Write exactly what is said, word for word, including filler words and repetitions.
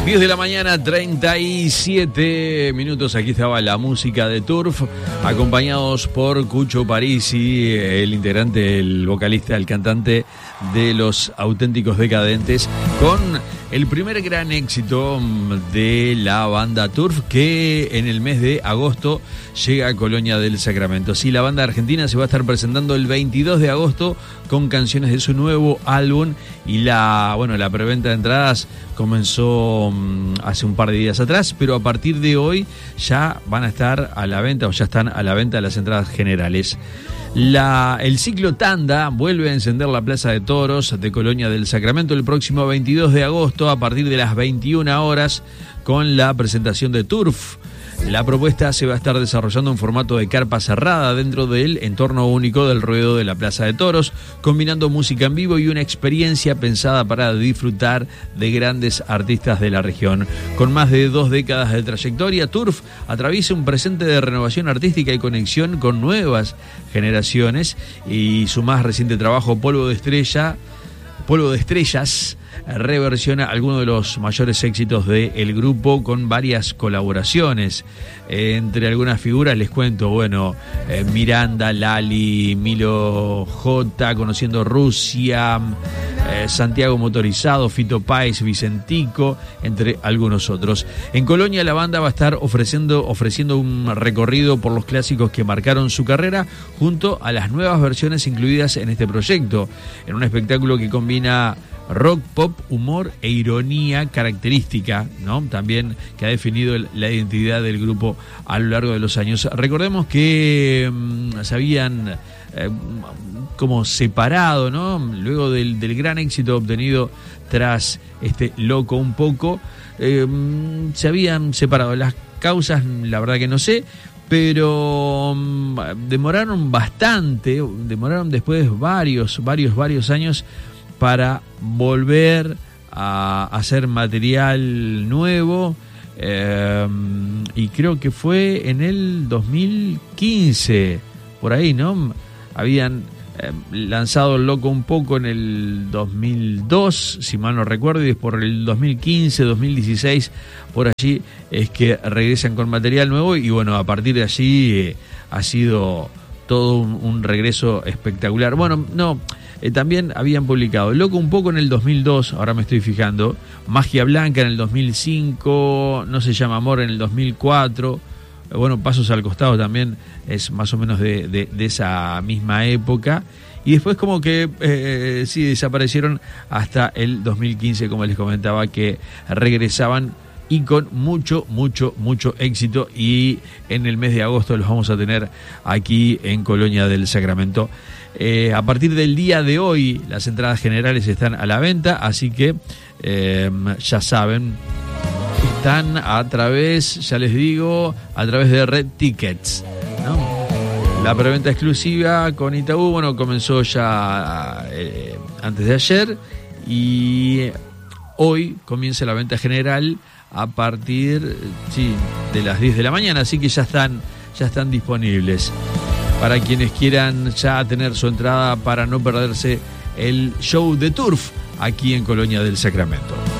diez de la mañana, treinta y siete minutos. Aquí estaba la música de Turf, acompañados por Cucho Parisi, el integrante, el vocalista, el cantante de Los Auténticos Decadentes, con el primer gran éxito de la banda Turf, que en el mes de agosto llega a Colonia del Sacramento. Sí, la banda argentina se va a estar presentando el veintidós de agosto con canciones de su nuevo álbum, y la, bueno, la preventa de entradas comenzó um, hace un par de días atrás, pero a partir de hoy ya van a estar a la venta, o ya están a la venta las entradas generales. La, el ciclo Tanda vuelve a encender la Plaza de Toros de Colonia del Sacramento el próximo veintidós de agosto a partir de las veintiuna horas con la presentación de Turf. La propuesta se va a estar desarrollando en formato de carpa cerrada dentro del entorno único del ruedo de la Plaza de Toros, combinando música en vivo y una experiencia pensada para disfrutar de grandes artistas de la región. Con más de dos décadas de trayectoria, Turf atraviesa un presente de renovación artística y conexión con nuevas generaciones, y su más reciente trabajo, Polvo de Estrella, Polvo de Estrellas, reversiona algunos de los mayores éxitos del grupo con varias colaboraciones. Eh, entre algunas figuras les cuento, bueno, eh, Miranda, Lali, Milo J, Conociendo Rusia, eh, Santiago Motorizado, Fito Páez, Vicentico, entre algunos otros. En Colonia la banda va a estar ofreciendo, ofreciendo un recorrido por los clásicos que marcaron su carrera, junto a las nuevas versiones incluidas en este proyecto, en un espectáculo que combina rock, pop, humor e ironía característica, ¿no? También que ha definido el, la identidad del grupo a lo largo de los años. Recordemos que mmm, se habían eh, como separado, ¿no? Luego del, del gran éxito obtenido tras este Loco un poco, eh, se habían separado. Las causas, la verdad que no sé, pero um, demoraron bastante, demoraron después varios, varios, varios años para volver a hacer material nuevo, eh, y creo que fue en el dos mil quince, por ahí, ¿no? Habían eh, lanzado el Loco un poco en el dos mil dos, si mal no recuerdo, y por el dos mil quince, dos mil dieciséis, por allí es que regresan con material nuevo, y bueno, a partir de allí eh, ha sido todo un, un regreso espectacular. Bueno, no... Eh, también habían publicado Loco un poco en el dos mil dos, ahora me estoy fijando, Magia Blanca en el dos mil cinco, No se llama amor en el dos mil cuatro, eh, bueno, Pasos al Costado también es más o menos de, de, de esa misma época, y después como que eh, sí desaparecieron hasta el dos mil quince, como les comentaba, que regresaban y con mucho, mucho, mucho éxito, y en el mes de agosto los vamos a tener aquí en Colonia del Sacramento. Eh, a partir del día de hoy las entradas generales están a la venta, así que eh, ya saben, están a través, ya les digo, a través de Red Tickets, ¿no? La preventa exclusiva con Itaú, bueno, comenzó ya eh, antes de ayer, y hoy comienza la venta general a partir, sí, de las diez de la mañana, así que ya están, ya están disponibles para quienes quieran ya tener su entrada para no perderse el show de Turf aquí en Colonia del Sacramento.